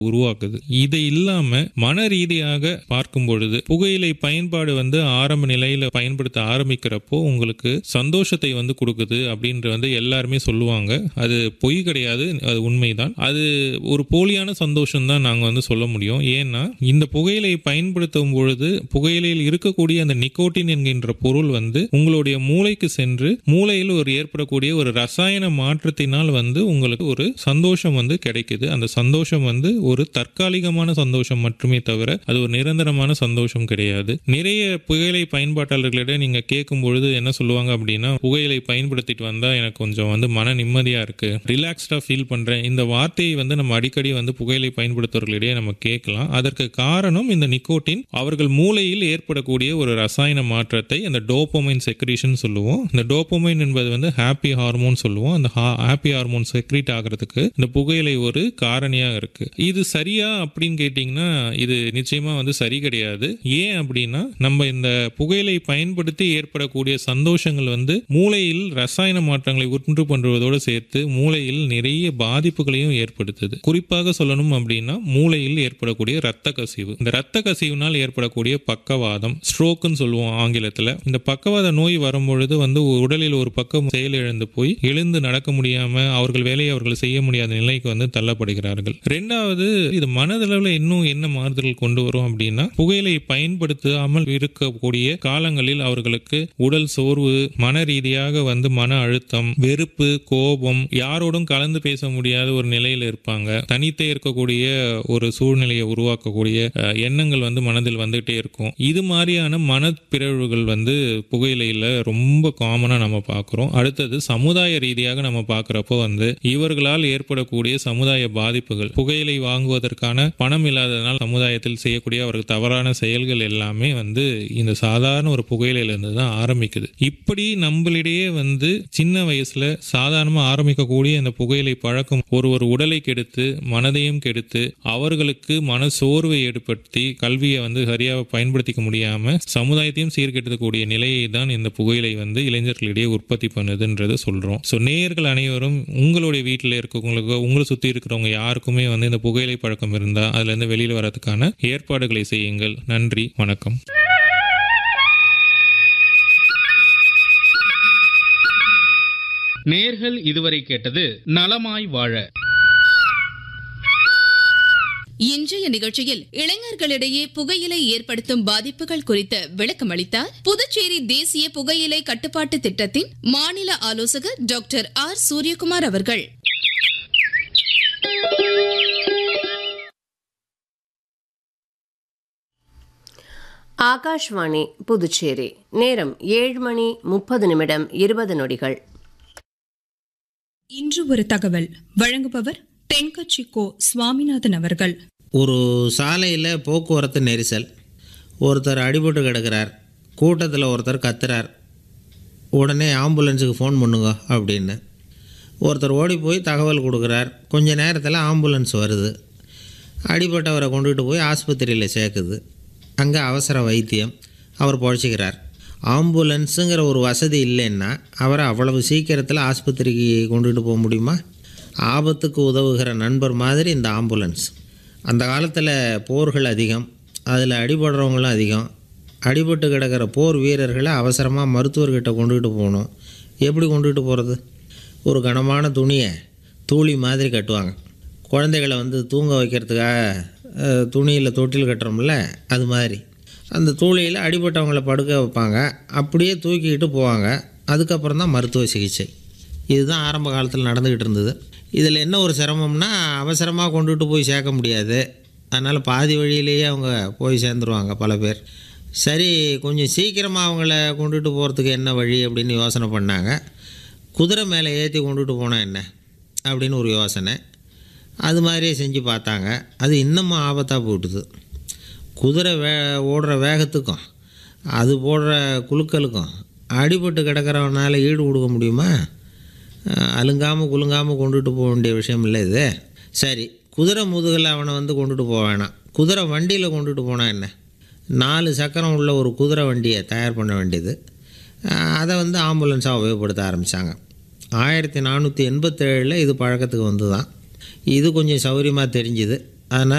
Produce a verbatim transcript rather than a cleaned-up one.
உருவாக்குது. இது இல்லாம மன ரீதியாக பார்க்கும் பொழுது புகையிலை பயன்பாடு வந்து ஆரம்ப நிலையில பயன்படுத்த ஆரம்பிக்கிறப்போ உங்களுக்கு சந்தோஷத்தை வந்து கொடுக்குது அப்படின்ற வந்து எல்லாருமே சொல்லுவாங்க. அது பொய் கிடையாது, அது உண்மைதான். அது ஒரு போலியான சந்தோஷம் தான் நாங்க வந்து சொல்ல முடியும். ஏன்னா இந்த புகையிலை பயன்படுத்தும் பொழுது புகையிலையில் இருக்கக்கூடிய அந்த நிக்கோட்டின் என்கின்ற பொருள் வந்து உங்களுடைய மூளைக்கு சென்று மூளையில் ஒரு ஏற்படக்கூடிய ஒரு ரசாயன மாற்றத்தினால் வந்து உங்களுக்கு ஒரு சந்தோஷம் வந்து கிடைக்குது. அந்த சந்தோஷம் வந்து ஒரு தற்காலிகமான சந்தோஷம் மட்டுமே தவிர அது ஒரு நிரந்தரமான சந்தோஷம் கிடையாது. நிறைய புகையிலை பயன்பாட்டாளர்களிடம் நீங்க கேட்கும் பொழுது என்ன சொல்லுவாங்க அப்படின்னா, புகையிலை பயன்படுத்திட்டு வந்தா எனக்கு கொஞ்சம் வந்து மன நிம்மதியா இருக்கு, ரிலாக்ஸ்டா ஃபீல் பண்றேன். இந்த வார்த்தையை வந்து நம்ம அடிக்கடி வந்து புகையிலை பயன்படுத்துவர்களிடையே நம்ம கேட்கலாம். அதற்கு காரணம் இந்த நிக்கோட்டின் அவர்கள் மூளையில் ஏற்படக்கூடிய ஒரு ரசாயன மாற்றத்தை அந்த டோபமைன் செக்ரீஷன் சொல்லுவோம். இந்த டோபமைன் என்பது வந்து ஹாப்பி ஹார்மோன் சொல்லுவோம். அந்த ஹாப்பி ஹார்மோன் செக்ரீட் ஆகிறதுக்கு இந்த புகையிலை ஒரு காரணியாக இருக்கு. இது சரியா அப்படின்னு கேட்டீங்கன்னா இது நிச்சயமா வந்து சரி கிடையாது. ஏன் அப்படின்னா நம்ம இந்த புகையிலை பயன்படுத்தி ஏற்படக்கூடிய சந்தோஷங்கள் வந்து மூளையில் ரசாயன மாற்றங்களை உண்டு பண்ணுவதோடு சேர்த்து மூளையில் நிறைய பாதிப்புகளையும் ஏற்படுத்துது. குறிப்பாக சொல்லணும் அப்படின்னா மூளையில் ஏற்படக்கூடிய ரத்த கசிவு, இந்த ரத்த கசிவினால் ஏற்படக்கூடிய பக்கவாதம், ஸ்ட்ரோக்குன்னு சொல்லுவோம் ஆங்கிலத்தில். இந்த பக்கவாத நோய் வரும்பொழுது வந்து உடலில் ஒரு பக்கம் செயலிழந்து போய் எழுந்து நடக்க முடியாம அவர்கள் வேலையை அவர்கள் செய்ய முடியாத நிலைக்கு வந்து தள்ளப்படுகிறார்கள். ரெண்டாவது, இது மனதளவில் இன்னும் என்ன மாறுதல் கொண்டு வரும் அப்படின்னா, புகையிலை பயன்படுத்தாமல் இருக்கக்கூடிய காலங்களில் அவர்களுக்கு உடல் சோர்வு, மன ரீதியாக வந்து மன அழுத்தம், வெறுப்பு, கோபம், யாரோடும் கலந்து பேச முடியாத ஒரு நிலையில் இருப்பாங்க. தனித்தே இருக்கக்கூடிய ஒரு சூழ்நிலையை உருவாக்கக்கூடிய எண்ணங்கள் வந்து மனதில் வந்துகிட்டே இருக்கும். இது மாதிரியான மனப்பிறழ்வுகள் வந்து புகையிலையில் ரொம்ப காமனா நம்ம பார்க்கிறோம். அடுத்தது சமுதாய ரீதியாக நம்ம பார்க்கிறப்போ வந்து இவர்களால் ஏற்படக்கூடிய சமுதாய பாதிப்புகள், புகையிலை வாங்குவதற்கான பணம் இல்லாததனால் சமுதாயத்தில் செய்யக்கூடிய அவருக்கு தவறான செயல்கள் எல்லாமே வந்து இந்த சாதாரண ஒரு புகையிலிருந்து தான் ஆரம்பிக்குது. இப்படி நம்மளிடையே வந்து சின்ன வயசுல சாதாரணமா ஆரம்பிக்கக்கூடிய இந்த புகையிலை பழக்கம் ஒரு ஒரு உடலை கெடுத்து மனதையும் கெடுத்து அவர்களுக்கு மன சோர்வை ஏற்படுத்தி கல்வியை வந்து சரியாக பயன்படுத்திக்க முடியாம சமுதாயத்தையும் சீர்கெடுக்கக்கூடிய நிலையை தான் இந்த புகையிலை வந்து இளைஞர்களிடையே உற்பத்தி பண்ணுதுன்றதை சொல்றோம். ஸோ நேயர்கள் அனைவரும் உங்களுடைய வீட்டில் இருக்கவங்களுக்கு, உங்களை சுற்றி இருக்கிறவங்க யாருக்குமே வந்து இந்த புகையிலை பழக்கம் இருந்தா அதுல இருந்து வெளியில வரதுக்கான ஏற்பாடுகளை செய்யுங்கள். நன்றி, வணக்கம். நேர்கள் இதுவரை கேட்டது நலமாய் வாழ. இன்றைய நிகழ்ச்சியில் இளைஞர்களிடையே புகையிலை ஏற்படுத்தும் பாதிப்புகள் குறித்து விளக்கம் அளித்தார் புதுச்சேரி தேசிய புகையிலை கட்டுப்பாட்டு திட்டத்தின் மாநில ஆலோசகர் டாக்டர் ஆர் சூரியகுமார் அவர்கள். ஆகாஷ்வாணி புதுச்சேரி. நேரம் ஏழு மணி முப்பது நிமிடம் இருபது நொடிகள். இன்று ஒரு தகவல் வழங்குபவர் தென்கட்சி கோ சுவாமிநாதன் அவர்கள். ஒரு சாலையில் போக்குவரத்து நெரிசல். ஒருத்தர் அடிபட்டு கிடக்கிறார். கூட்டத்தில் ஒருத்தர் கத்துறார். உடனே ஆம்புலன்ஸுக்கு ஃபோன் பண்ணுங்க அப்படின்னு. ஒருத்தர் ஓடி போய் தகவல் கொடுக்குறார். கொஞ்ச நேரத்தில் ஆம்புலன்ஸ் வருது. அடிபட்டவரை கொண்டுகிட்டு போய் ஆஸ்பத்திரியில் சேர்க்குது. அங்கே அவசர வைத்தியம். அவர் பொழைச்சிக்கிறார். ஆம்புலன்ஸுங்கிற ஒரு வசதி இல்லைன்னா அவரை அவ்வளவு சீக்கிரத்தில் ஆஸ்பத்திரிக்கு கொண்டுகிட்டு போக முடியுமா? ஆபத்துக்கு உதவுகிற நண்பர் மாதிரி இந்த ஆம்புலன்ஸ். அந்த காலத்தில் போர்கள் அதிகம், அதில் அடிபடுறவங்களும் அதிகம். அடிபட்டு கிடக்கிற போர் வீரர்களை அவசரமாக மருத்துவர்கிட்ட கொண்டுகிட்டு போகணும். எப்படி கொண்டுகிட்டு போகிறது? ஒரு கனமான துணியை தூளி மாதிரி கட்டுவாங்க. குழந்தைகளை வந்து தூங்க வைக்கிறதுக்காக துணியில் தொட்டில் கட்டுறோம்ல, அது மாதிரி அந்த தூளியில் அடிபட்டவங்களை படுக்க வைப்பாங்க. அப்படியே தூக்கிக்கிட்டு போவாங்க. அதுக்கப்புறம் தான் மருத்துவ சிகிச்சை. இதுதான் ஆரம்ப காலத்தில் நடந்துக்கிட்டு இருந்தது. இதில் என்ன ஒரு சிரமம்னா, அவசரமாக கொண்டுகிட்டு போய் சேர்க்க முடியாது. அதனால் பாதி வழியிலேயே அவங்க போய் சேர்ந்துருவாங்க பல பேர். சரி, கொஞ்சம் சீக்கிரமாக அவங்கள கொண்டுகிட்டு போகிறதுக்கு என்ன வழி அப்படின்னு யோசனை பண்ணாங்க. குதிரை மேலே ஏற்றி கொண்டுகிட்டு போனால் என்ன அப்படின்னு ஒரு யோசனை. அது மாதிரியே செஞ்சு பார்த்தாங்க. அது இன்னமும் ஆபத்தாக போட்டுது. குதிரை வே ஓடுற வேகத்துக்கும் அது போடுற குலுக்கலுக்கும் அடிபட்டு கிடக்கிறவனால ஈடு கொடுக்க முடியுமா? அலுங்காமல் குலுங்காமல் கொண்டுட்டு போக வேண்டிய விஷயம் இல்லை இது. சரி, குதிரை முதுகில் அவனை வந்து கொண்டுட்டு போக வேணாம். குதிரை வண்டியில் கொண்டுட்டு போனால் என்ன? நாலு சக்கரம் உள்ள ஒரு குதிரை வண்டியை தயார் பண்ண வேண்டியது. அதை வந்து ஆம்புலன்ஸாக உபயோகப்படுத்த ஆரம்பித்தாங்க. ஆயிரத்தி நானூற்றி எண்பத்தேழில் இது பழக்கத்துக்கு வந்து தான். இது கொஞ்சம் சௌகரியமாக தெரிஞ்சுது. அதனால்